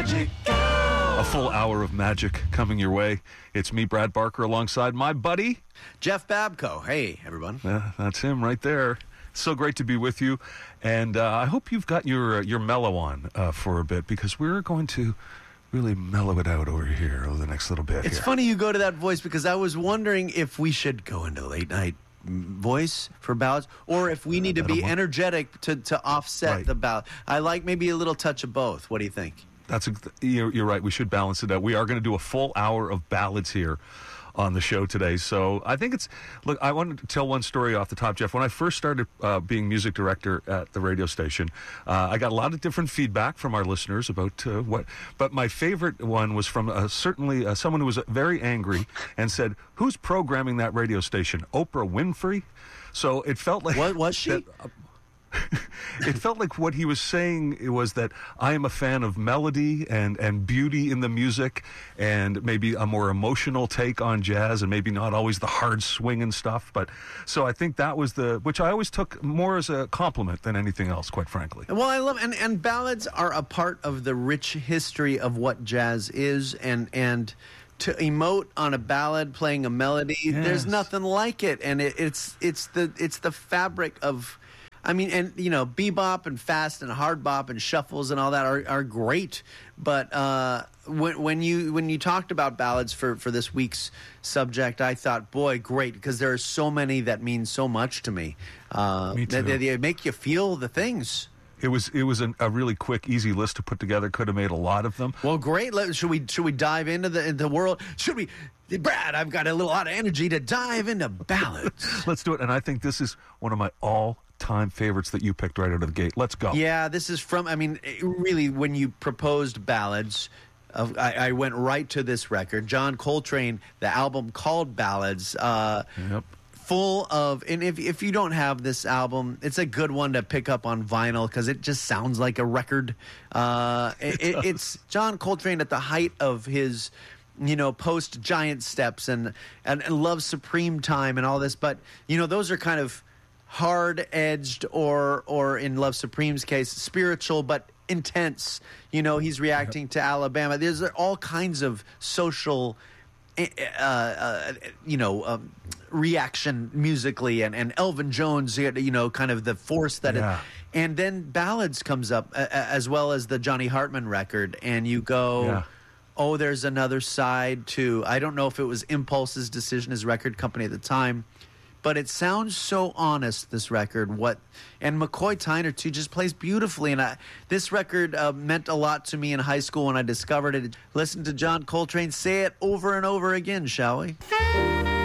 A full hour of magic coming your way. It's me, Brad Barker, alongside my buddy Jeff Babko. Hey, everyone. That's him right there. So great to be with you, and I hope you've got your mellow on for a bit, because we're going to really mellow it out over here over the next little bit. It's funny you go to that voice, because I was wondering if we should go into late night voice for ballads, or if we need to be energetic to offset the ballad. I like maybe a little touch of both. What do you think? You're right. We should balance it out. We are going to do a full hour of ballads here on the show today. So I think look, I wanted to tell one story off the top, Jeff. When I first started being music director at the radio station, I got a lot of different feedback from our listeners about but my favorite one was from certainly someone who was very angry and said, "Who's programming that radio station? Oprah Winfrey?" So it felt like... What was she? It felt like what he was saying was that I am a fan of melody and beauty in the music, and maybe a more emotional take on jazz, and maybe not always the hard swing and stuff. But so I think that was which I always took more as a compliment than anything else, quite frankly. Well, I love and ballads are a part of the rich history of what jazz is, and to emote on a ballad playing a melody, there's nothing like it, and it's the fabric of. I mean, and, you know, bebop and fast and hard bop and shuffles and all that are great. But when you talked about ballads for this week's subject, I thought, boy, great, because there are so many that mean so much to me. Me too. They make you feel the things. It was a really quick, easy list to put together. Could have made a lot of them. Well, great. Should we dive into the world? Should we? Brad, I've got a lot of energy to dive into ballads. Let's do it. And I think this is one of my all-time favorites that you picked right out of the gate. Let's go. Yeah, this is from, I mean, really, when you proposed ballads, I went right to this record. John Coltrane, the album called Ballads. Yep. Full of, and if you don't have this album, it's a good one to pick up on vinyl, because it just sounds like a record. It's John Coltrane at the height of his, post Giant Steps and Love Supreme time and all this. But, those are kind of hard-edged or in Love Supreme's case, spiritual but intense. He's reacting to Alabama. There's all kinds of social reaction musically, and Elvin Jones, kind of the force that and then Ballads comes up as well as the Johnny Hartman record, and you go, oh, there's another side to, I don't know if it was Impulse's decision as record company at the time, but it sounds so honest, this record. And McCoy Tyner, too, just plays beautifully. And this record meant a lot to me in high school when I discovered it. Listen to John Coltrane say it over and over again, shall we?